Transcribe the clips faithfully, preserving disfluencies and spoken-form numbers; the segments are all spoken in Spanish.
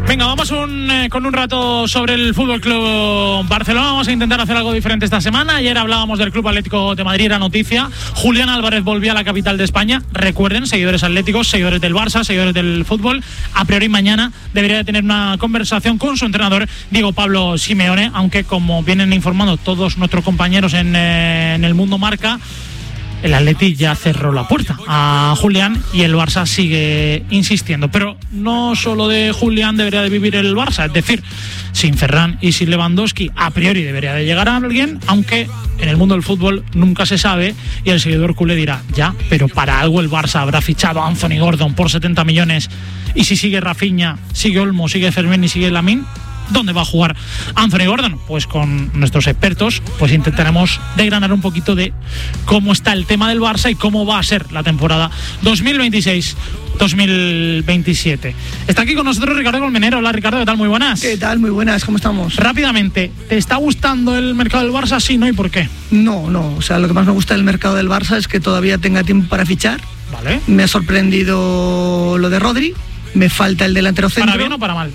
Venga, vamos un, eh, con un rato sobre el Fútbol Club Barcelona. Vamos a intentar hacer algo diferente esta semana. Ayer hablábamos del Club Atlético de Madrid, era noticia. Julián Álvarez volvía a la capital de España. Recuerden, seguidores atléticos, seguidores del Barça, seguidores del fútbol, a priori mañana debería de tener una conversación con su entrenador, Diego Pablo Simeone, aunque como vienen informando todos nuestros compañeros en, eh, en el Mundo Marca, el Atleti ya cerró la puerta a Julián y el Barça sigue insistiendo. Pero no solo de Julián debería de vivir el Barça, es decir, sin Ferran y sin Lewandowski a priori debería de llegar a alguien, aunque en el mundo del fútbol nunca se sabe y el seguidor culé dirá, ya, pero para algo el Barça habrá fichado a Anthony Gordon por setenta millones y si sigue Rafinha, sigue Olmo, sigue Fermín y sigue Lamine, ¿dónde va a jugar Anthony Gordon? Pues con nuestros expertos pues intentaremos desgranar un poquito de cómo está el tema del Barça y cómo va a ser la temporada dos mil veintiséis dos mil veintisiete. Está aquí con nosotros Ricardo Colmenero. Hola Ricardo, ¿qué tal? Muy buenas. ¿Qué tal? Muy buenas, ¿cómo estamos? Rápidamente, ¿te está gustando el mercado del Barça? Sí, ¿no? ¿Y por qué? No, no, o sea, lo que más me gusta del mercado del Barça es que todavía tenga tiempo para fichar. Vale. Me ha sorprendido lo de Rodri, me falta el delantero centro. ¿Para bien o para mal?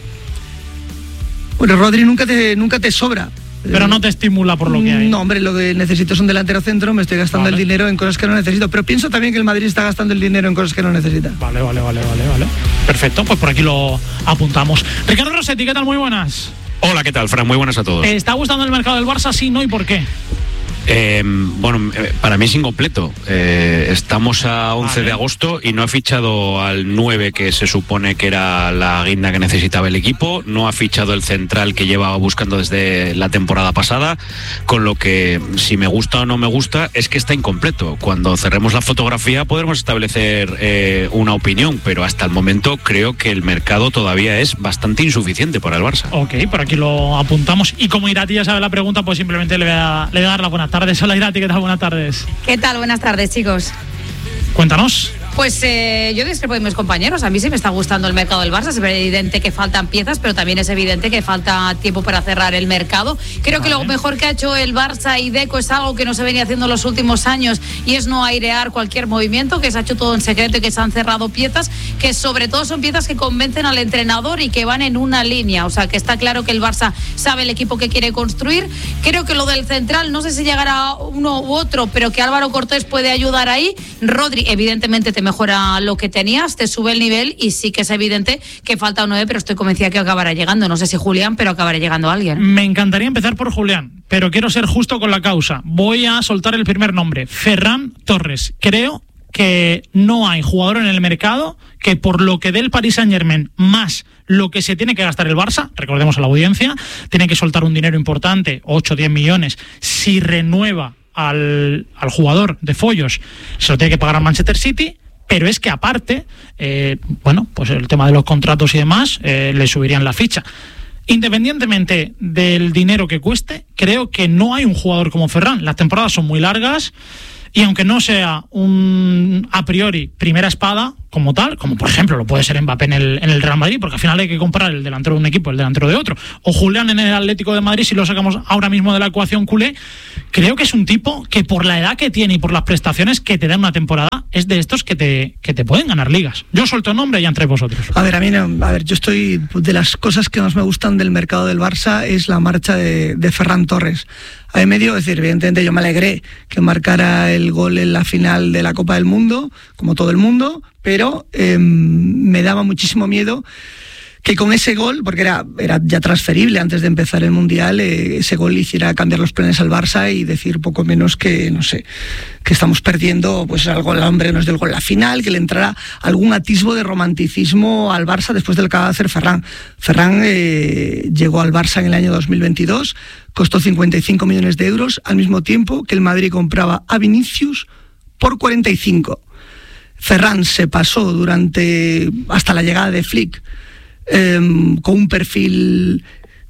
Bueno, Rodri nunca te, nunca te sobra. Pero no te estimula por lo que hay. No, hombre, lo que necesito es un delantero centro, me estoy gastando vale. el dinero en cosas que no necesito, pero pienso también que el Madrid está gastando el dinero en cosas que no necesita. Vale, vale, vale, vale, vale. Perfecto, pues por aquí lo apuntamos. Ricardo Rossetti, ¿qué tal? Muy buenas. Hola, ¿qué tal, Fran? Muy buenas a todos. ¿Te está gustando el mercado del Barça? Sí, ¿no? ¿Y por qué? Eh, bueno, para mí es incompleto. Eh, estamos a once vale. de agosto y no ha fichado al nueve que se supone que era la guinda que necesitaba el equipo. No ha fichado el central que llevaba buscando desde la temporada pasada. Con lo que, si me gusta o no me gusta, es que está incompleto. Cuando cerremos la fotografía podremos establecer eh, una opinión, pero hasta el momento creo que el mercado todavía es bastante insuficiente para el Barça. Ok, por aquí lo apuntamos. Y como Irati ya sabe la pregunta, pues simplemente le voy a, le voy a dar la buena tardes. Hola Irati, ¿qué tal? Buenas tardes. ¿Qué tal? Buenas tardes, chicos. Cuéntanos. Pues eh, yo discrepo de mis compañeros. A mí sí me está gustando el mercado del Barça. Es evidente que faltan piezas, pero también es evidente que falta tiempo para cerrar el mercado. Creo vale. que lo mejor que ha hecho el Barça y Deco es algo que no se venía haciendo en los últimos años y es no airear cualquier movimiento, que se ha hecho todo en secreto y que se han cerrado piezas, que sobre todo son piezas que convencen al entrenador y que van en una línea. O sea, que está claro que el Barça sabe el equipo que quiere construir. Creo que lo del central, no sé si llegará uno u otro, pero que Álvaro Cortés puede ayudar ahí. Rodri, evidentemente, te mejora lo que tenías, te sube el nivel y sí que es evidente que falta un nueve, pero estoy convencida que acabará llegando. No sé si Julián, pero acabará llegando alguien. Me encantaría empezar por Julián, pero quiero ser justo con la causa. Voy a soltar el primer nombre, Ferran Torres. Creo que no hay jugador en el mercado que por lo que dé el Paris Saint-Germain más lo que se tiene que gastar el Barça, recordemos a la audiencia, tiene que soltar un dinero importante, ocho o diez millones, si renueva al, al jugador de Follos, se lo tiene que pagar al Manchester City. Pero es que aparte, eh, bueno, pues el tema de los contratos y demás, eh, le subirían la ficha. Independientemente del dinero que cueste, creo que no hay un jugador como Ferran. Las temporadas son muy largas y aunque no sea un a priori primera espada como tal, como por ejemplo lo puede ser Mbappé en el, en el Real Madrid, porque al final hay que comparar el delantero de un equipo, el delantero de otro, o Julián en el Atlético de Madrid, si lo sacamos ahora mismo de la ecuación culé, creo que es un tipo que por la edad que tiene y por las prestaciones que te da una temporada, es de estos que te, que te pueden ganar ligas. Yo suelto el nombre y ya entre vosotros. A ver, a mí no, a ver, yo estoy, de las cosas que más me gustan del mercado del Barça es la marcha de, de Ferran Torres. A mí me dio, es decir, evidentemente yo me alegré que marcara el gol en la final de la Copa del Mundo, como todo el mundo, pero eh, me daba muchísimo miedo que con ese gol, porque era, era ya transferible antes de empezar el Mundial, eh, ese gol hiciera cambiar los planes al Barça y decir poco menos que, no sé, que estamos perdiendo pues algo, el hombre nos dio el gol en la final, que le entrara algún atisbo de romanticismo al Barça después de lo que acaba de hacer Ferran. Ferran eh, llegó al Barça en el año dos mil veintidós, costó cincuenta y cinco millones de euros, al mismo tiempo que el Madrid compraba a Vinicius por cuarenta y cinco. Ferran se pasó durante hasta la llegada de Flick eh, con un perfil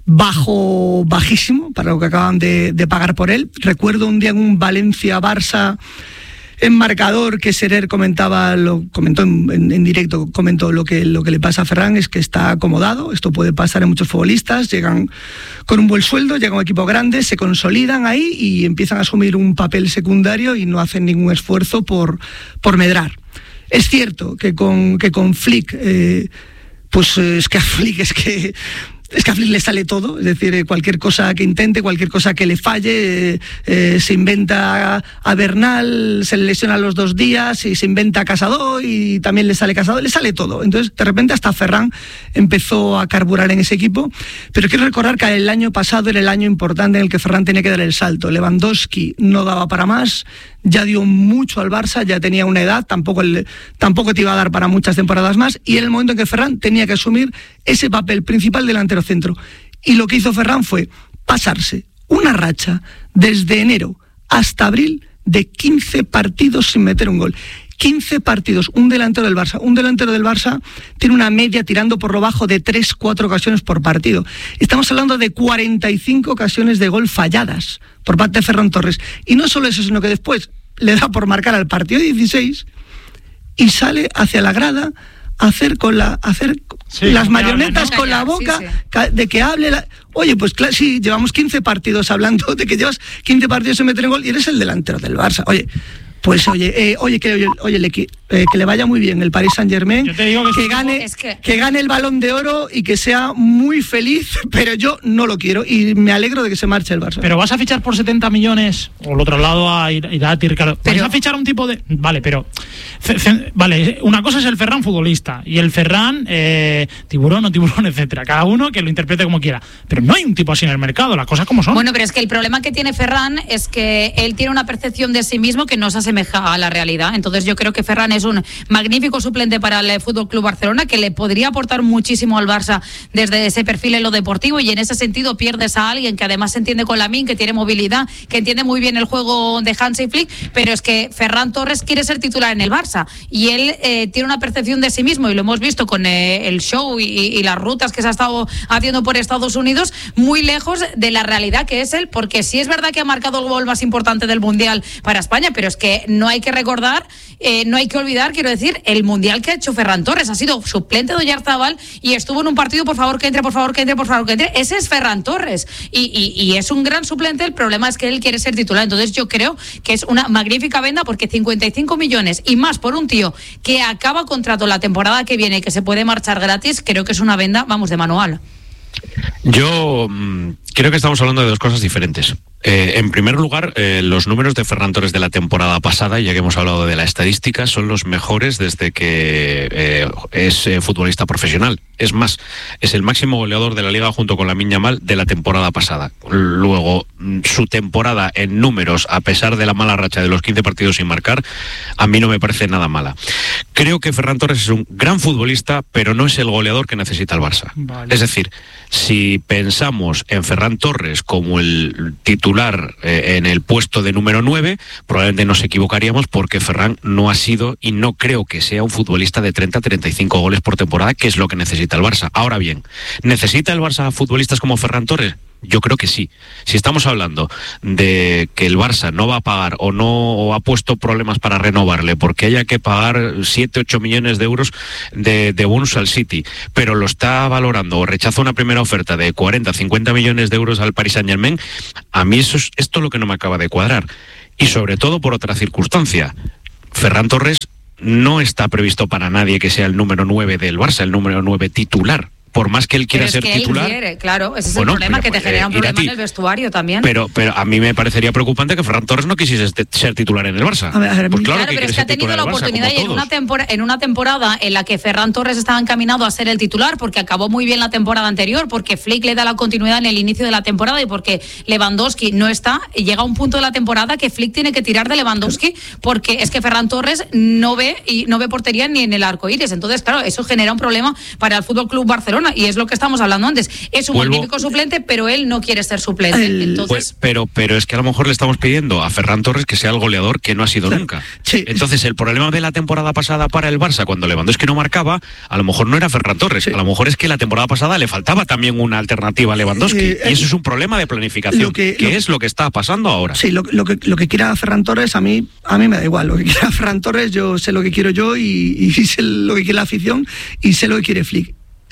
bajo, bajísimo para lo que acaban de, de pagar por él. Recuerdo un día en un Valencia-Barça en marcador que Serer comentaba, lo comentó en, en, en directo, comentó lo que, lo que le pasa a Ferran es que está acomodado. Esto puede pasar en muchos futbolistas, llegan con un buen sueldo, llega un equipo grande, se consolidan ahí y empiezan a asumir un papel secundario y no hacen ningún esfuerzo por, por medrar. Es cierto que con, que con Flick eh, pues eh, es que a Flick es que... Es que a Flick le sale todo, es decir, cualquier cosa que intente, cualquier cosa que le falle, eh, eh, se inventa a, a Bernal, se le lesiona los dos días y se inventa a Casado y también le sale Casado, le sale todo. Entonces, de repente hasta Ferran empezó a carburar en ese equipo, pero quiero recordar que el año pasado era el año importante en el que Ferran tenía que dar el salto. Lewandowski no daba para más, ya dio mucho al Barça, ya tenía una edad, tampoco, el, tampoco te iba a dar para muchas temporadas más, y era el momento en que Ferran tenía que asumir ese papel principal delantero centro. Y lo que hizo Ferran fue pasarse una racha desde enero hasta abril de quince partidos sin meter un gol. quince partidos, un delantero del Barça. Un delantero del Barça tiene una media tirando por lo bajo de tres cuatro ocasiones por partido. Estamos hablando de cuarenta y cinco ocasiones de gol falladas por parte de Ferran Torres. Y no solo eso, sino que después le da por marcar al partido dieciséis y sale hacia la grada a hacer con la hacer sí, las marionetas hable, ¿no? con la boca sí, sí. de que hable la... Oye, pues claro, sí, llevamos quince partidos hablando de que llevas quince partidos sin meter en gol y eres el delantero del Barça. Oye, pues oye, eh, oye, que, oye, oye le, eh, que le vaya muy bien el Paris Saint-Germain, que, que, gane, es que... que gane el Balón de Oro y que sea muy feliz, pero yo no lo quiero y me alegro de que se marche el Barça. Pero vas a fichar por setenta millones o lo traslado a Irati, Ricardo. Vas a fichar un tipo de... Vale, pero... C- c- vale, una cosa es el Ferran futbolista y el Ferran eh, tiburón o tiburón, etcétera. Cada uno que lo interprete como quiera. Pero no hay un tipo así en el mercado, las cosas como son. Bueno, pero es que el problema que tiene Ferran es que él tiene una percepción de sí mismo que no se asemeja a la realidad. Entonces yo creo que Ferran es un magnífico suplente para el F C Barcelona, que le podría aportar muchísimo al Barça desde ese perfil en lo deportivo, y en ese sentido pierdes a alguien que además se entiende con Lamine, que tiene movilidad, que entiende muy bien el juego de Hansi Flick, pero es que Ferran Torres quiere ser titular en el Barça y él eh, tiene una percepción de sí mismo, y lo hemos visto con eh, el show y, y las rutas que se ha estado haciendo por Estados Unidos, muy lejos de la realidad que es él, porque sí es verdad que ha marcado el gol más importante del Mundial para España, pero es que no hay que recordar, eh, no hay que olvidar, quiero decir, el Mundial que ha hecho Ferran Torres. Ha sido suplente de Oyarzabal y estuvo en un partido, por favor que entre, por favor que entre, por favor que entre. Ese es Ferran Torres y, y, y es un gran suplente. El problema es que él quiere ser titular. Entonces yo creo que es una magnífica venda, porque cincuenta y cinco millones y más por un tío que acaba contrato la temporada que viene y que se puede marchar gratis, creo que es una venda, vamos, de manual. Yo mmm, creo que estamos hablando de dos cosas diferentes. Eh, en primer lugar, eh, los números de Ferran Torres de la temporada pasada, ya que hemos hablado de la estadística, son los mejores desde que eh, es eh, futbolista profesional. Es más, es el máximo goleador de la Liga junto con Lamine Yamal de la temporada pasada. Luego, su temporada en números, a pesar de la mala racha de los quince partidos sin marcar, a mí no me parece nada mala. Creo que Ferran Torres es un gran futbolista, pero no es el goleador que necesita el Barça. Vale. Es decir, si pensamos en Ferran Torres como el titular eh, en el puesto de número nueve, probablemente nos equivocaríamos, porque Ferran no ha sido y no creo que sea un futbolista de treinta a treinta y cinco goles por temporada, que es lo que necesita el Barça. Ahora bien, ¿necesita el Barça futbolistas como Ferran Torres? Yo creo que sí. Si estamos hablando de que el Barça no va a pagar o no o ha puesto problemas para renovarle porque haya que pagar siete, ocho millones de euros de, de bonus al City, pero lo está valorando o rechaza una primera oferta de cuarenta, cincuenta millones de euros al Paris Saint-Germain, a mí eso es esto es lo que no me acaba de cuadrar. Y sobre todo por otra circunstancia. Ferran Torres no está previsto para nadie que sea el número nueve del Barça, el número nueve titular. Por más que él quiera ser que titular. Él quiere, claro, ese es bueno, el problema, pero, que te genera un eh, problema en el vestuario también. Pero, pero a mí me parecería preocupante que Ferran Torres no quisiese ser titular en el Barça. A ver, a ver, pues claro, claro que pero es que ha tenido la oportunidad Barça, y en una, tempor- en una temporada en la que Ferran Torres estaba encaminado a ser el titular, porque acabó muy bien la temporada anterior, porque Flick le da la continuidad en el inicio de la temporada y porque Lewandowski no está, y llega un punto de la temporada que Flick tiene que tirar de Lewandowski, porque es que Ferran Torres no ve y no ve portería ni en el arco iris. Entonces, claro, eso genera un problema para el F C Barcelona, y es lo que estamos hablando antes. Es un Vuelvo. magnífico suplente, pero él no quiere ser suplente. El... Entonces... Pues, pero, pero es que a lo mejor le estamos pidiendo a Ferran Torres que sea el goleador que no ha sido nunca. Sí. Entonces, el problema de la temporada pasada para el Barça, cuando Lewandowski no marcaba, a lo mejor no era Ferran Torres. Sí. A lo mejor es que la temporada pasada le faltaba también una alternativa a Lewandowski. Eh, eh, y eso es un problema de planificación, lo que, que lo, es lo que está pasando ahora. Sí, lo, lo, que, lo que quiera Ferran Torres, a mí, a mí me da igual. Lo que quiera Ferran Torres, yo sé lo que quiero yo y, y sé lo que quiere la afición y sé lo que quiere Flick.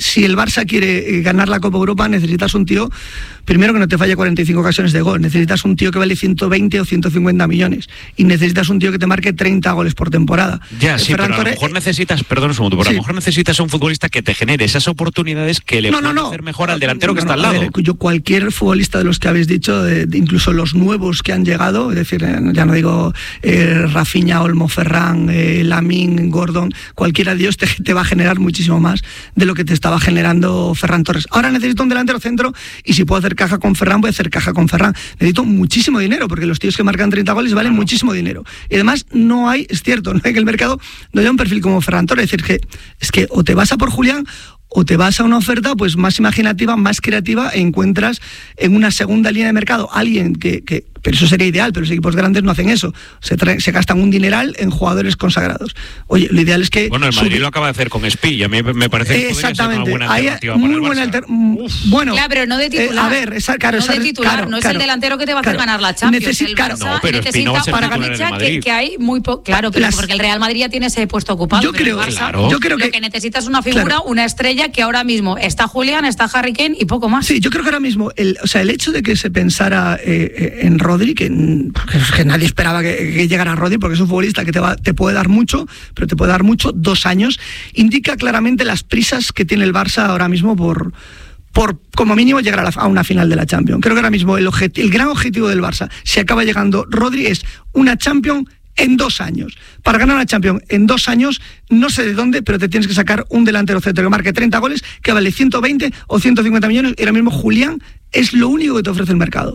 si el Barça quiere ganar la Copa Europa, necesitas un tío, primero que no te falle cuarenta y cinco ocasiones de gol, necesitas un tío que vale ciento veinte o ciento cincuenta millones, y necesitas un tío que te marque treinta goles por temporada. Ya, sí, Ferran pero a lo Torres, mejor necesitas, perdón un segundo, pero sí. a lo mejor necesitas a un futbolista que te genere esas oportunidades que le no, pueden no, no. hacer mejor al delantero no, que no, está al a lado. ver, yo, cualquier futbolista de los que habéis dicho, de, de incluso los nuevos que han llegado, es decir, eh, ya no digo eh, Rafinha, Olmo, Ferran, eh, Lamine, Gordon, cualquiera de ellos te, te va a generar muchísimo más de lo que te estaba generando Ferran Torres. Ahora necesito un delantero centro, y si puedo hacer caja con Ferran, voy a hacer caja con Ferran. Necesito muchísimo dinero, porque los tíos que marcan treinta goles valen claro. muchísimo dinero. Y además no hay, es cierto, no hay que el mercado no haya un perfil como Ferran Torres. Es decir, que es que o te vas a por Julián o te vas a una oferta pues más imaginativa, más creativa, e encuentras en una segunda línea de mercado alguien que, que pero eso sería ideal, pero los equipos grandes no hacen eso, se, traen, se gastan un dineral en jugadores consagrados. Oye, lo ideal es que... Bueno, el Madrid sub... lo acaba de hacer con Spi, y a mí me parece que exactamente. Podría ser una buena alternativa muy para el buena Barça. Alter... Bueno, claro, pero no de titular. Eh, a ver, esa, claro, no esa, de titular, claro, no es claro, el delantero que te va a hacer claro. ganar la Champions. Necesi- el claro. Barça No, pero necesita no va a ser para titular que, que hay muy poco... Claro, pero Las... porque el Real Madrid ya tiene ese puesto ocupado. Yo creo, Barça, claro. yo creo que... Lo que necesita es una figura, claro. una estrella, que ahora mismo está Julián, está Harry Kane y poco más. Sí, yo creo que ahora mismo, el, o sea, el hecho de que se pensara eh, en Rodri, que, que nadie esperaba que, que llegara Rodri, porque es un futbolista que te, va, te puede dar mucho, pero te puede dar mucho, dos años, indica claramente las prisas que tiene el Barça ahora mismo por... por como mínimo llegar a, la, a una final de la Champions. Creo que ahora mismo el, objet, el gran objetivo del Barça, si acaba llegando Rodri, es una Champions en dos años. Para ganar una Champions en dos años, no sé de dónde, pero te tienes que sacar un delantero centro que marque treinta goles, que vale ciento veinte o ciento cincuenta millones, y ahora mismo Julián es lo único que te ofrece el mercado.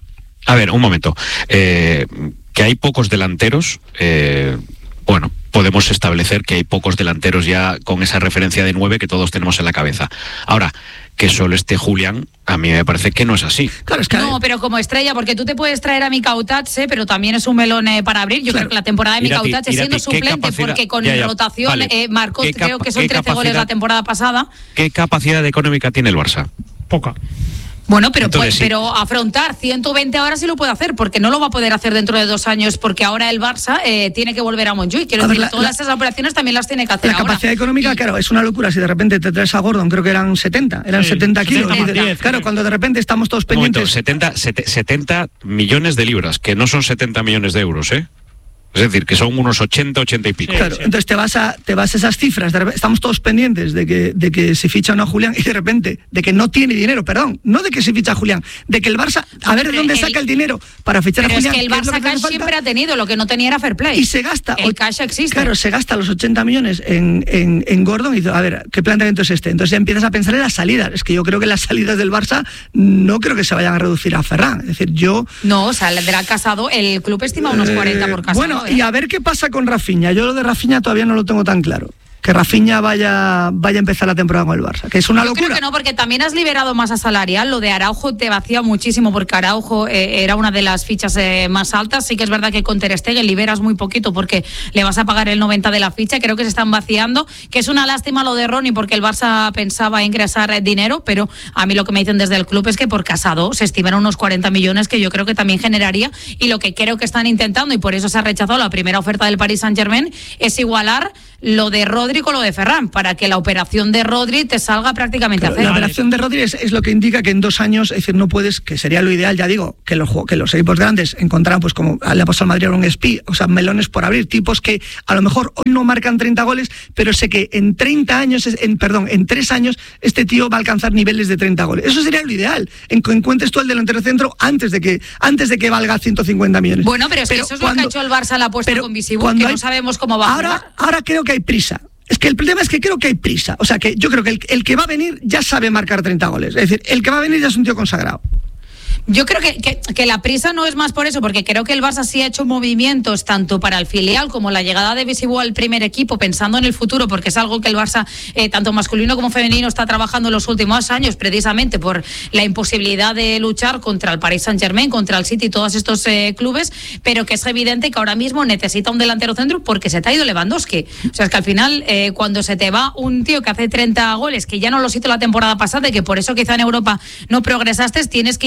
A ver, un momento. Eh, que hay pocos delanteros, eh, bueno, podemos establecer que hay pocos delanteros ya con esa referencia de nueve que todos tenemos en la cabeza. Ahora, que solo esté Julián, a mí me parece que no es así. Claro, es que no, pero como estrella, porque tú te puedes traer a Mika Utatse, pero también es un melón eh, para abrir. Yo claro. creo que la temporada de Mika Utatse, siendo suplente, porque con ya, ya, creo vale. eh, marcó, creo que son trece goles la temporada pasada. ¿Qué capacidad económica tiene el Barça? Poca. Bueno, pero, Entonces, pues, sí. pero afrontar ciento veinte ahora sí lo puede hacer, porque no lo va a poder hacer dentro de dos años, porque ahora el Barça eh, tiene que volver a Montjuïc. Quiero a decir, ver, la, todas la, esas operaciones también las tiene que hacer La ahora. capacidad económica, y, claro, es una locura. Si de repente te traes a Gordon, creo que eran setenta, eran sí, setenta kilos. setenta, diez, claro, sí. Cuando de repente estamos todos pendientes... Un momento, setenta, setenta millones de libras, que no son setenta millones de euros, ¿eh? Es decir, que son unos ochenta, ochenta y pico. Sí, claro, sí. Entonces te vas a te vas a esas cifras, de repente, estamos todos pendientes de que de que se ficha o no a Julián, y de repente, de que no tiene dinero, perdón, no de que se ficha a Julián, de que el Barça, a ver de dónde el, saca el dinero para fichar a Julián. Es que el Barça cash siempre ha tenido, lo que no tenía era fair play. Y se gasta. El cash existe. Claro, se gasta los ochenta millones en, en, en Gordon, y dice, a ver, ¿qué planteamiento es este? Entonces ya empiezas a pensar en las salidas. Es que yo creo que las salidas del Barça no creo que se vayan a reducir a Ferran. Es decir, yo... No, o sea, saldrá Casado, el club estima unos cuarenta por Casado. Bueno, ¿eh? Y a ver qué pasa con Rafinha. Yo lo de Rafinha todavía no lo tengo tan claro. Que Rafinha vaya, vaya a empezar la temporada con el Barça, que es una Yo locura. Creo que no, porque también has liberado masa salarial. Lo de Araujo te vacía muchísimo, porque Araujo eh, era una de las fichas eh, más altas. Sí que es verdad que con Ter Stegen liberas muy poquito, porque le vas a pagar el noventa de la ficha. Creo que se están vaciando, que es una lástima lo de Ronnie, porque el Barça pensaba ingresar eh, dinero, pero a mí lo que me dicen desde el club es que por Casado se estiman unos cuarenta millones, que yo creo que también generaría, y lo que creo que están intentando, y por eso se ha rechazado la primera oferta del Paris Saint-Germain, es igualar lo de Rodri con lo de Ferran, para que la operación de Rodri te salga prácticamente Pero a cero. La operación de Rodri es, es lo que indica que en dos años, es decir, no puedes, que sería lo ideal, ya digo, que los, que los equipos grandes encontraran, pues como le ha pasado al Madrid a un Spi, o sea, melones por abrir, tipos que a lo mejor hoy no marcan treinta goles, pero sé que en treinta años, en perdón, en tres años, este tío va a alcanzar niveles de treinta goles. Eso sería lo ideal, en que encuentres tú el delantero centro antes de que antes de que valga ciento cincuenta millones. Bueno, pero es pero que eso es cuando, lo que ha hecho el Barça la apuesta con Visibook, que hay, no sabemos cómo va ahora, a jugar. Ahora creo que hay prisa. Es que el problema es que creo que hay prisa. O sea, que yo creo que el, el que va a venir ya sabe marcar treinta goles. Es decir, el que va a venir ya es un tío consagrado. Yo creo que, que, que la prisa no es más por eso, porque creo que el Barça sí ha hecho movimientos tanto para el filial como la llegada de Visibook al primer equipo, pensando en el futuro, porque es algo que el Barça, eh, tanto masculino como femenino, está trabajando en los últimos años, precisamente por la imposibilidad de luchar contra el Paris Saint-Germain, contra el City y todos estos eh, clubes, pero que es evidente que ahora mismo necesita un delantero centro porque se te ha ido Lewandowski. O sea, es que al final, eh, cuando se te va un tío que hace treinta goles, que ya no los hizo la temporada pasada y que por eso quizá en Europa no progresaste, tienes que ir a por eso.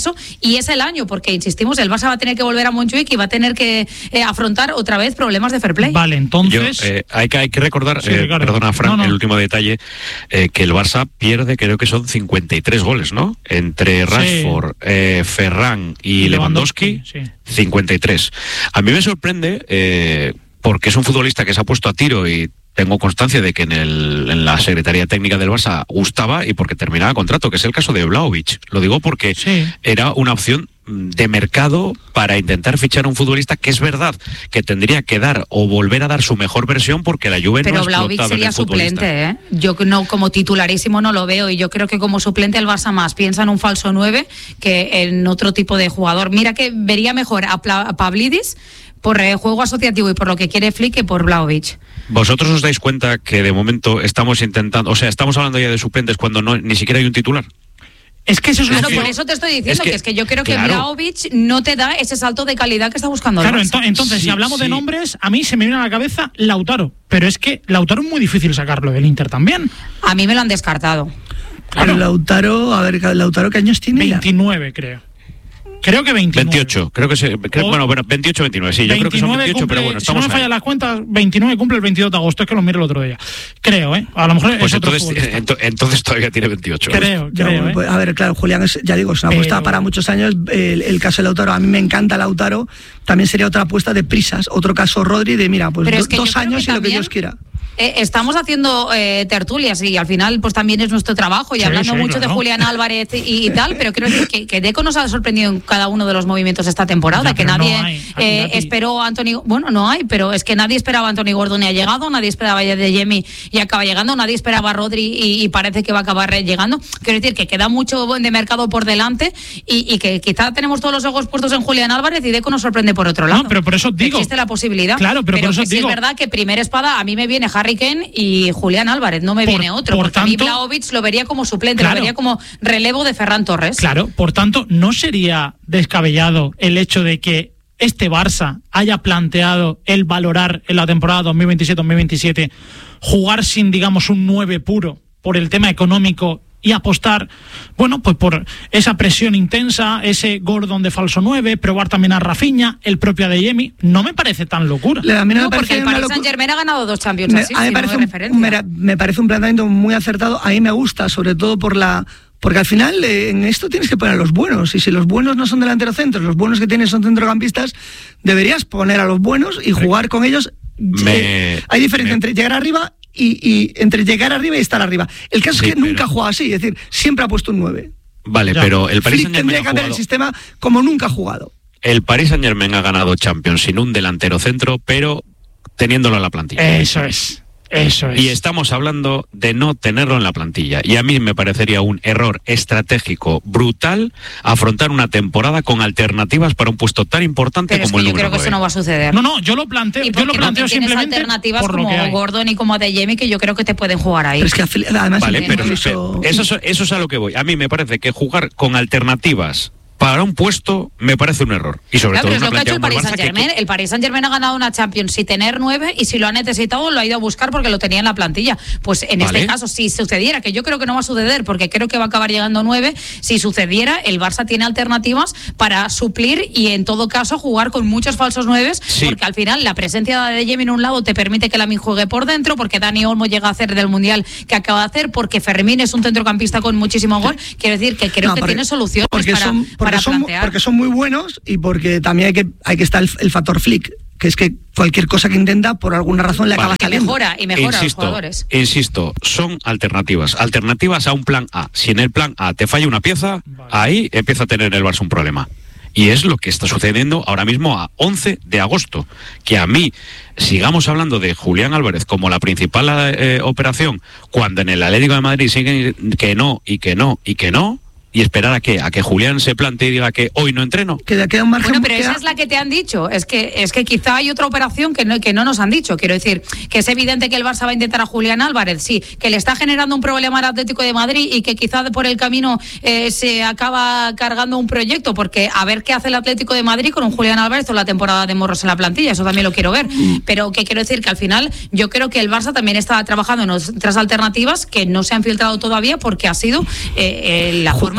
eso, y es el año, porque insistimos, el Barça va a tener que volver a Montjuic y va a tener que eh, afrontar otra vez problemas de fair play. Vale, entonces... Yo, eh, hay, que, hay que recordar, Sí, eh, perdona Fran, no, no. el último detalle, eh, que el Barça pierde, creo que son cincuenta y tres goles, ¿no? Entre Rashford, sí. eh, Ferran y Lewandowski, Lewandowski sí. cincuenta y tres. A mí me sorprende, eh, porque es un futbolista que se ha puesto a tiro y tengo constancia de que en, el, en la Secretaría Técnica del Barça gustaba y porque terminaba contrato, que es el caso de Vlahovic. Lo digo porque sí. era una opción de mercado para intentar fichar a un futbolista que es verdad que tendría que dar o volver a dar su mejor versión porque la Juve pero no ha Vlahovic explotado sería en el suplente, ¿eh? Yo no, como titularísimo no lo veo, y yo creo que como suplente el Barça más piensa en un falso nueve que en otro tipo de jugador. Mira que vería mejor a, Pla- a Pavlidis por eh, juego asociativo y por lo que quiere Flick que por Vlahovic. ¿Vosotros os dais cuenta que de momento estamos intentando, o sea, estamos hablando ya de suplentes cuando no ni siquiera hay un titular? Es que eso es claro, lo que... por eso te estoy diciendo, es que, que es que yo creo claro. que Vlahovic no te da ese salto de calidad que está buscando el Claro, Barça. ento- entonces, sí, si hablamos sí. de nombres, a mí se me viene a la cabeza Lautaro. Pero es que Lautaro es muy difícil sacarlo del Inter también. A mí me lo han descartado. Claro. Lautaro, a ver, Lautaro, ¿qué años tiene? veintinueve, creo. Creo que veintinueve. veintiocho, creo que se, creo, O, bueno, bueno, veintiocho, veintinueve, sí, yo creo que son veintiocho, cumple, pero bueno, si estamos no me fallan ahí. las cuentas, veintinueve cumple el veintidós de agosto, es que lo miro el otro día. Creo, ¿eh? A lo mejor Pues es otro entonces, futbolista. ento- entonces todavía tiene veintiocho. Creo, Ya, creo, ¿eh? pues, a ver, claro, Julián, es, ya digo, es una Pero- apuesta para muchos años. El, el caso de Lautaro, a mí me encanta Lautaro. También sería otra apuesta de prisas. Otro caso, Rodri, de mira, pues Pero do, es que dos yo creo años que y lo que también- Dios quiera. Eh, estamos haciendo eh, tertulias y al final pues también es nuestro trabajo y Sí, hablando sí, mucho claro. de Julián Álvarez y, y tal, pero creo decir que, que Deco nos ha sorprendido en cada uno de los movimientos esta temporada, Ya, que pero nadie no hay, aquí, eh, aquí. esperó a Anthony, bueno, no hay, pero es que nadie esperaba a Anthony Gordon y ha llegado, nadie esperaba a de Jemi y acaba llegando, nadie esperaba a Rodri y, y parece que va a acabar llegando. Quiero decir que queda mucho de mercado por delante y, y que quizá tenemos todos los ojos puestos en Julián Álvarez y Deco nos sorprende por otro lado. No, pero por eso digo. Existe la posibilidad. Claro, pero por eso que sí digo. es verdad que primera espada a mí me viene Harry Kane y Julián Álvarez, no me Por- viene otro, por porque a mí tanto- Vlahovic lo vería como suplente, Claro. lo vería como relevo de Ferran Torres. Claro, por tanto, ¿no sería descabellado el hecho de que este Barça haya planteado el valorar en la temporada dos mil veintisiete dos mil veintisiete jugar sin, digamos, un nueve puro por el tema económico y apostar, bueno, pues por esa presión intensa, ese Gordon de falso nueve, probar también a Rafinha, el propio Adeyemi? No me parece tan locura. Le- A mí no, No, me porque parece el una Paris locu- Saint Germain ha ganado dos Champions Me, así, a mí me sin parece, de un, referencia. me, me parece un planteamiento muy acertado. A mí me gusta, sobre todo por la... Porque al final eh, en esto tienes que poner a los buenos. Y si los buenos no son delantero centros, los buenos que tienes son centrocampistas, deberías poner a los buenos y jugar con ellos. Me- Eh, hay diferencia me- entre llegar arriba y, y entre llegar arriba y estar arriba. El caso Sí, es que pero- nunca juega así. Es decir, siempre ha puesto un nueve. Vale, Ya. pero el Paris Flick Saint-Germain tendría ha que cambiar el jugado- sistema como nunca ha jugado. el Paris Saint-Germain ha ganado Champions sin un delantero centro, pero teniéndolo en la plantilla. Eso es. Eso es. Y estamos hablando de no tenerlo en la plantilla. Y a mí me parecería un error estratégico brutal afrontar una temporada con alternativas para un puesto tan importante Pero es como que el yo número creo que eso nueve. no va a suceder. No, no, yo lo planteo, y yo porque lo no planteo tienes simplemente alternativas por lo como que hay. Gordon y como Adeyemi que yo creo que te pueden jugar ahí. Pero es que afili- además Vale, el- pero incluso- eso, es- eso es a lo que voy. A mí me parece que jugar con alternativas para un puesto me parece un error. Y sobre Claro, todo pero es una lo que ha hecho el plantilla Paris como el Barça Saint Germain. que- El Paris Saint Germain ha ganado una Champions sin tener nueve y si lo ha necesitado lo ha ido a buscar porque lo tenía en la plantilla. Pues en Vale. este caso, si sucediera, que yo creo que no va a suceder porque creo que va a acabar llegando nueve, si sucediera, el Barça tiene alternativas para suplir y en todo caso jugar con muchos falsos nueves, Sí. porque al final la presencia de Adeyemi en un lado te permite que Lamine juegue por dentro, porque Dani Olmo llega a hacer del Mundial que acaba de hacer, porque Fermín es un centrocampista con muchísimo gol. Quiero decir que creo No, que porque- tiene soluciones porque para, son, porque para son, plantear. porque son muy buenos y porque también hay que, hay que estar el, el factor Flick, que es que cualquier cosa que intenta, por alguna razón le Vale. acaba que saliendo. mejora y mejora a los Insisto, jugadores. insisto, son alternativas. Alternativas a un plan A. Si en el plan A te falla una pieza, Vale. ahí empieza a tener el Barça un problema. Y es lo que está sucediendo ahora mismo a once de agosto. Que a mí, sigamos hablando de Julián Álvarez como la principal eh, operación, cuando en el Atlético de Madrid siguen que no, y que no, y que no, y esperar a que, a que Julián se plantee y diga que hoy no entreno. Queda, queda un margen. Bueno, pero queda- esa es la que te han dicho. Es que es que quizá hay otra operación que no, que no nos han dicho. Quiero decir, que es evidente que el Barça va a intentar a Julián Álvarez, sí, que le está generando un problema al Atlético de Madrid y que quizá por el camino eh, se acaba cargando un proyecto, porque a ver qué hace el Atlético de Madrid con un Julián Álvarez o la temporada de Morros en la plantilla, eso también lo quiero ver. Pero que quiero decir que al final yo creo que el Barça también está trabajando en otras alternativas que no se han filtrado todavía porque ha sido eh, eh, la Ju- forma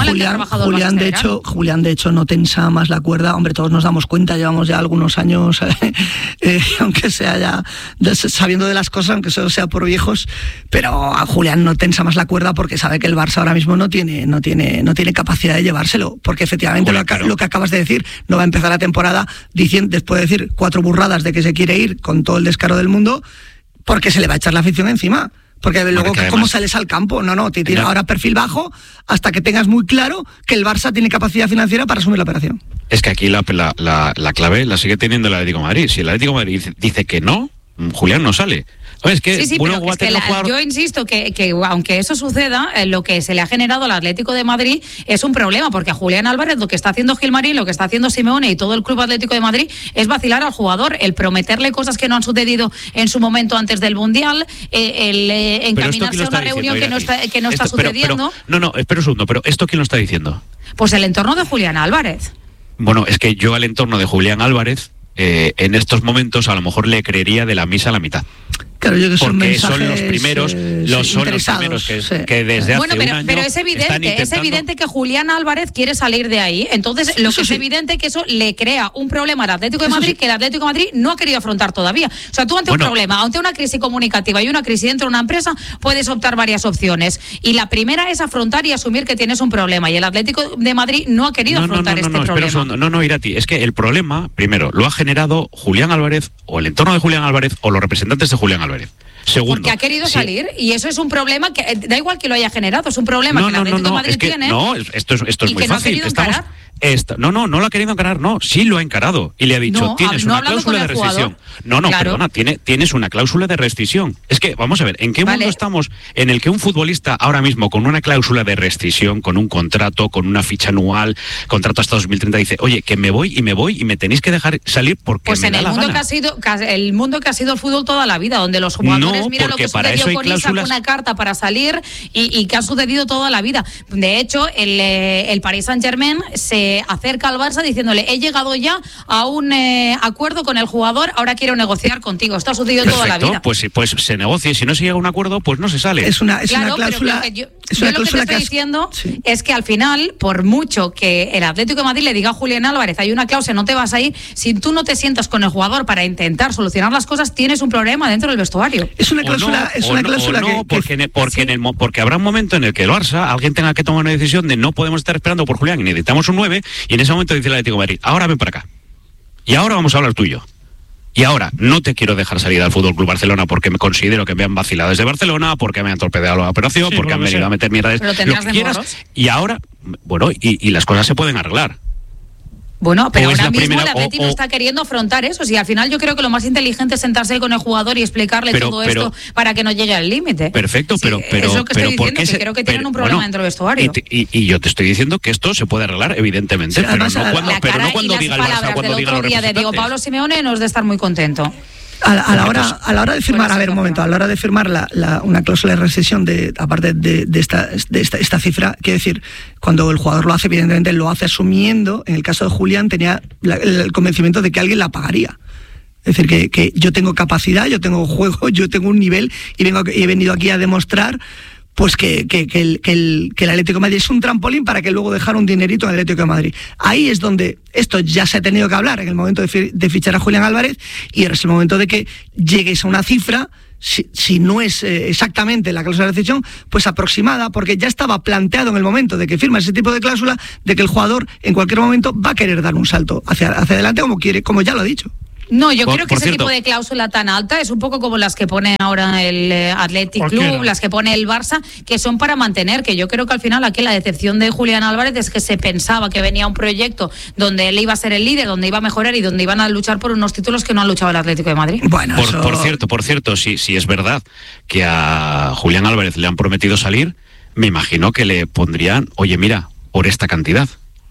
mal el que ha Julián, trabajado Julián, el Barça de este hecho, Julián, de hecho, no tensa más la cuerda. Hombre, todos nos damos cuenta, llevamos ya algunos años, eh, aunque sea ya sabiendo de las cosas, aunque eso sea por viejos, pero a Julián no tensa más la cuerda porque sabe que el Barça ahora mismo no tiene, no tiene, no tiene capacidad de llevárselo, porque efectivamente Julián, lo, que, claro. lo que acabas de decir, no va a empezar la temporada diciendo, después de decir cuatro burradas de que se quiere ir con todo el descaro del mundo, porque se le va a echar la afición encima. Porque bueno, luego, además, ¿cómo sales al campo? No, no, te tira no. ahora perfil bajo hasta que tengas muy claro que el Barça tiene capacidad financiera para asumir la operación. Es que aquí la, la, la, la clave la sigue teniendo el Atlético de Madrid. Si el Atlético de Madrid dice, dice que no, Julián no sale. Es que, sí, sí, bueno, pero es que la, jugador... yo insisto que, que aunque eso suceda, eh, lo que se le ha generado al Atlético de Madrid es un problema, porque a Julián Álvarez lo que está haciendo Gilmarín, lo que está haciendo Simeone y todo el Club Atlético de Madrid es vacilar al jugador, el prometerle cosas que no han sucedido en su momento antes del Mundial, eh, el eh, encaminarse a una reunión que no está, que no está esto, pero, sucediendo. Pero, no, no, espera un segundo, pero ¿esto quién lo está diciendo? Pues el entorno de Julián Álvarez. Bueno, es que yo al entorno de Julián Álvarez, eh, en estos momentos a lo mejor le creería de la misa a la mitad. Claro, yo que son porque mensajes, son los primeros, eh, los sí, son los primeros que, sí. que desde bueno, hace pero, un año pero es están evidente, intentando... es evidente que Julián Álvarez quiere salir de ahí. Entonces, lo Eso que es sí. evidente que eso le crea un problema al Atlético de Eso Madrid sí. que el Atlético de Madrid no ha querido afrontar todavía. O sea, tú ante Bueno. un problema, ante una crisis comunicativa y una crisis dentro de una empresa, puedes optar varias opciones. Y la primera es afrontar y asumir que tienes un problema. Y el Atlético de Madrid no ha querido No, no, afrontar no, no, este no, espera un problema. segundo. No, no, Irati, es que el problema, primero, lo ha generado Julián Álvarez o el entorno de Julián Álvarez o los representantes de Julián Álvarez. Segundo, Porque ha querido sí. salir y eso es un problema que eh, da igual que lo haya generado, es un problema No, que el no, Atlético no, de no, Madrid es que tiene. no, esto es, esto es y muy que no ha fácil. querido Estamos, encarar. esta- no, no, no lo ha querido encarar, no, sí lo ha encarado y le ha dicho, No, tienes ha- no ha una hablado cláusula con de el jugador. rescisión. No, no, Claro. perdona, tiene, tienes una cláusula de rescisión. Es que, vamos a ver, ¿en qué Vale. mundo estamos en el que un futbolista ahora mismo con una cláusula de rescisión, con un contrato, con una ficha anual, contrato hasta dos mil treinta, dice, oye, que me voy y me voy y me tenéis que dejar salir porque Pues me en da el la mundo gana? que ha sido que ha- el mundo que ha sido el fútbol toda la vida, donde los jugadores No, mira lo porque que para eso sucedió hay con Isaac, cláusulas- una carta para salir y, y que ha sucedido toda la vida. De hecho, el, eh, el Paris Saint-Germain se acerca al Barça diciéndole, he llegado ya a un eh, acuerdo con el jugador, ahora quiero negociar contigo. Esto ha sucedido toda la Perfecto, vida. pues, pues se negocia y si no se llega a un acuerdo, pues no se sale. Es una, es Claro, una cláusula. pero que yo, es yo una lo que te cláusula estoy has- diciendo sí. es que al final, por mucho que el Atlético de Madrid le diga a Julián Álvarez, hay una cláusula, no te vas a ir, si tú no te sientas con el jugador para intentar solucionar las cosas, tienes un problema dentro del vestuario. Es una O cláusula, no, es o una no, cláusula o no, que, que- porque, en el- porque, sí. en el mo- porque habrá un momento en el que el Barça, alguien tenga que tomar una decisión de no podemos estar esperando por Julián y necesitamos un nueve, y en ese momento dice el Atlético de Madrid, ahora ven para acá. Y ahora vamos a hablar tú y yo. Y ahora no te quiero dejar salir al Fútbol Club Barcelona porque me considero que me han vacilado desde Barcelona, porque me han torpedeado la operación, Sí, porque por han lo que venido sea. a meter mierdas, Pero lo tendrás que de quieras. morros. Y ahora, bueno, y, y las cosas se pueden arreglar. Bueno, pero O es ahora la mismo primera- el Atleti o- no o- está queriendo afrontar eso. Y al final yo creo que lo más inteligente es sentarse con el jugador y explicarle Pero- todo pero- esto para que no llegue al límite. Perfecto, Sí, pero, pero, es lo que pero estoy ¿por diciendo, qué que se- creo que tienen pero, un problema bueno, dentro del vestuario. Y, te- y- y yo te estoy diciendo que esto se puede arreglar, evidentemente, Sí, pero además, no la- cuando, la pero cara no y cuando las diga el Barça, palabras cuando del diga otro los día de Diego representantes. Pablo Simeone no es de estar muy contento. A la, a la Pues- hora a la hora de firmar, Puede a ser ver, un razón. momento, a la hora de firmar la, la- una cláusula de rescisión de aparte de, de esta de esta, esta cifra, quiero decir, cuando el jugador lo hace, evidentemente lo hace asumiendo, en el caso de Julián tenía la- el, el convencimiento de que alguien la pagaría. Es decir, que, que yo tengo capacidad, yo tengo juego, yo tengo un nivel y vengo y he venido aquí a demostrar pues que, que, que, el, que, el, que el Atlético de Madrid es un trampolín para que luego dejar un dinerito en el Atlético de Madrid. Ahí es donde esto ya se ha tenido que hablar en el momento de, fi- de fichar a Julián Álvarez, y ahora es el momento de que llegues a una cifra, si, si no es eh, exactamente la cláusula de rescisión, pues aproximada, porque ya estaba planteado en el momento de que firma ese tipo de cláusula, de que el jugador en cualquier momento va a querer dar un salto hacia, hacia adelante como quiere, como ya lo ha dicho. No, yo Por- creo que por ese cierto. tipo de cláusula tan alta es un poco como las que pone ahora el eh, Athletic Cualquiera. Club, las que pone el Barça, que son para mantener, que yo creo que al final aquí la decepción de Julián Álvarez es que se pensaba que venía un proyecto donde él iba a ser el líder, donde iba a mejorar y donde iban a luchar por unos títulos que no han luchado el Atlético de Madrid. Bueno, Por, eso- por cierto, por cierto, si, si es verdad que a Julián Álvarez le han prometido salir, me imagino que le pondrían, oye, mira, por esta cantidad.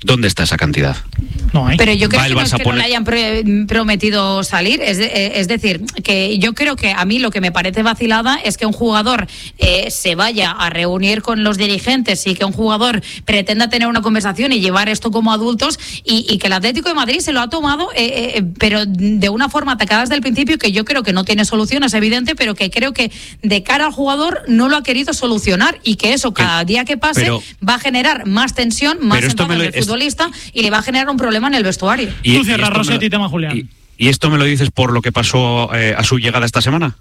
¿Dónde está esa cantidad? No hay. Pero yo creo Va que el no es Barça que pone- no le hayan pre- prometido salir. Es, de- es decir, que yo creo que a mí lo que me parece vacilada es que un jugador eh, se vaya a reunir con los dirigentes y que un jugador pretenda tener una conversación y llevar esto como adultos y, y que el Atlético de Madrid se lo ha tomado, eh, eh, pero de una forma atacada desde el principio, que yo creo que no tiene solución, es evidente, pero que creo que de cara al jugador no lo ha querido solucionar y que eso cada día que pase pero- va a generar más tensión, más Pero esto enfado me en lo- el es- futbolista y le va a generar un problema en el vestuario. Y- Tú y cierras, esto me lo- Rossetti, tema Julián. Y, y esto me lo dices por lo que pasó eh, a su llegada esta semana.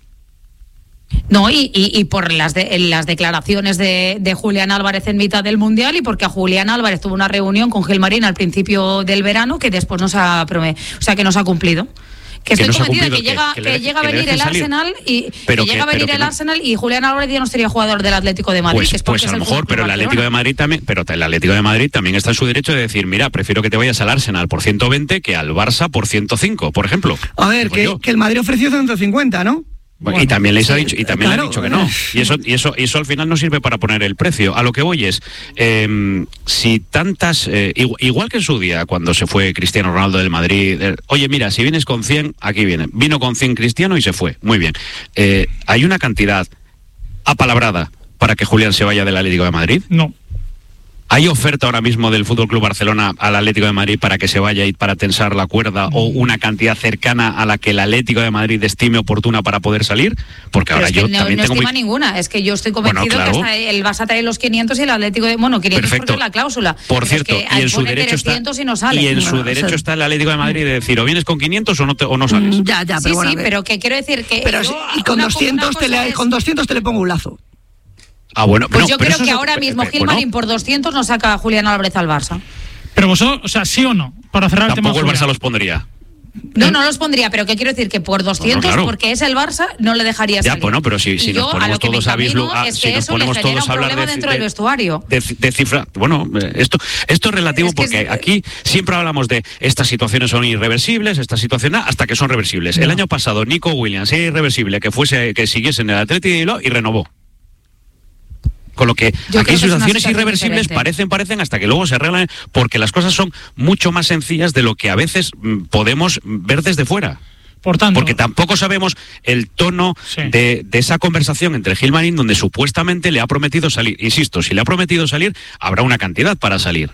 No, y, y, y por las de, las declaraciones de, de Julián Álvarez en mitad del Mundial y porque a Julián Álvarez tuvo una reunión con Gilmarín al principio del verano que después no se ha, prome- o sea, que no se ha cumplido. Que Que estoy no se ha convencida que, cumplido, llega, que- que, que le- llega a que le venir el dejen salir. Arsenal y Pero que que- llega a venir pero que el no- Arsenal y Julián Álvarez ya no sería jugador del Atlético de Madrid. Pues, que es porque pues es a lo el mejor, Fútbol pero Club el Barcelona. Atlético de Madrid también, pero el Atlético de Madrid también está en su derecho de decir, mira, prefiero que te vayas al Arsenal por ciento veinte que al Barça por ciento cinco, por ejemplo. A ver, Digo que, yo. que el Madrid ofreció ciento cincuenta, ¿no? Bueno, y también les ha sí, dicho, y también claro. le han dicho que no. Y eso, y eso, y eso al final no sirve para poner el precio. A lo que voy es, eh, si tantas, eh, igual, igual que en su día, cuando se fue Cristiano Ronaldo del Madrid, eh, oye, mira, si vienes con cien, aquí viene. Vino con cien Cristiano y se fue. Muy bien. Eh, hay una cantidad apalabrada para que Julián se vaya del Atlético de Madrid. No. ¿Hay oferta ahora mismo del Fútbol Club Barcelona al Atlético de Madrid para que se vaya y para tensar la cuerda o una cantidad cercana a la que el Atlético de Madrid estime oportuna para poder salir? Porque Pero ahora es que yo no, también no tengo estima muy... ninguna. Es que yo estoy convencido Bueno, claro. que hasta el Barça trae los quinientos y el Atlético de... Bueno, quinientos Perfecto. porque es la cláusula. Por Pero cierto, es que y en su pone derecho está trescientos y no sale. y en su Bueno, derecho o sea- está el Atlético de Madrid de decir o vienes con quinientos o no te, o no sales. Mm, Ya, ya, Sí, pero bueno, sí, a ver. pero que quiero decir que... Pero yo- sí, y con una- doscientos, una te cosa le, es- con doscientos te le pongo un lazo. Ah, bueno, Pues no, yo pero creo eso que es- ahora eh, mismo eh, Gilmarín bueno, por doscientos no saca a Julián Álvarez al Barça. Pero vosotros, o sea, sí o no, para cerrar el tema. tampoco el Julián. Barça los pondría. No, no los pondría, pero que quiero decir que por doscientos, claro. porque es el Barça, no le dejaría Ya, salir. bueno, pero si, si Y nos yo, a ponemos lo que me todos a encamino vislu- ah, es si que nos eso le ponemos genera todos un a hablar problema de, dentro de- del vestuario. de, de cifra, bueno, eh, esto esto es relativo Es que porque es- aquí siempre hablamos de estas situaciones son irreversibles, estas situaciones hasta que son reversibles. El año pasado Nico Williams era irreversible que fuese que siguiese en el Atleti de Bilbao y renovó. Con lo que Yo creo aquí que es una situaciones situación irreversibles diferente. parecen, parecen hasta que luego se arreglan porque las cosas son mucho más sencillas de lo que a veces mm, podemos ver desde fuera. Por tanto, Porque tampoco sabemos el tono Sí. de, de esa conversación entre Gilmarín donde supuestamente le ha prometido salir. Insisto, si le ha prometido salir, habrá una cantidad para salir.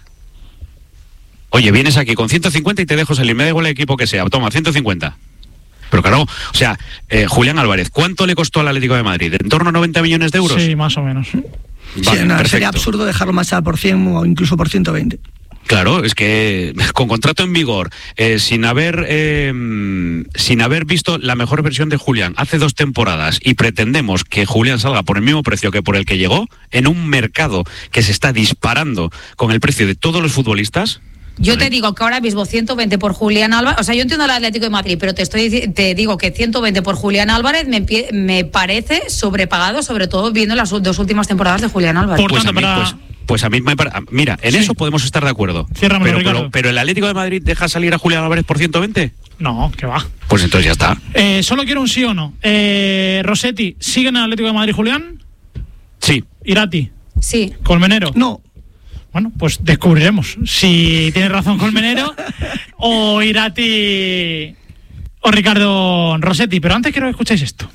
Oye, vienes aquí con ciento cincuenta y te dejo salir, me da igual el equipo que sea, toma, ciento cincuenta. Pero claro, o sea, eh, Julián Álvarez, ¿cuánto le costó al Atlético de Madrid? ¿En torno a noventa millones de euros? sí, más o menos. Vale, Sí, no, perfecto. sería absurdo dejarlo más allá por cien o incluso por ciento veinte. Claro, es que con contrato en vigor, eh, sin haber eh, sin haber visto la mejor versión de Julián hace dos temporadas y pretendemos que Julián salga por el mismo precio que por el que llegó, en un mercado que se está disparando con el precio de todos los futbolistas. Yo Vale. te digo que ahora mismo ciento veinte por Julián Álvarez, o sea, yo entiendo el Atlético de Madrid, pero te estoy dici- te digo que ciento veinte por Julián Álvarez me, empie- me parece sobrepagado, sobre todo viendo las u- dos últimas temporadas de Julián Álvarez. Por Pues a tanto, mí, para- pues, pues a mí me pare- mira, en Sí. eso podemos estar de acuerdo. Ciérramelo, pero, Ricardo. pero, pero el Atlético de Madrid deja salir a Julián Álvarez por ciento veinte. No, que va. Pues entonces ya está. Eh, solo quiero un sí o no. Eh, Rossetti, ¿sigue en el Atlético de Madrid Julián? Sí. Irati, Sí. Colmenero. No, Bueno, pues descubriremos si tiene razón Colmenero o Irati o Ricardo Rossetti. Pero antes quiero que escuchéis esto.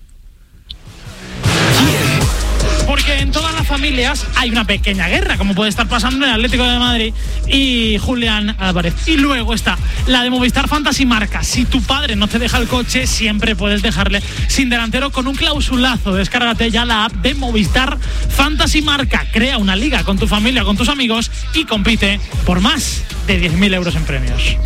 Porque en todas las familias hay una pequeña guerra, como puede estar pasando en el Atlético de Madrid y Julián Álvarez. Y luego está la de Movistar Fantasy Marca. Si tu padre no te deja el coche, siempre puedes dejarle sin delantero con un clausulazo. Descárgate ya la app de Movistar Fantasy Marca. Crea una liga con tu familia, con tus amigos y compite por más de diez mil euros en premios.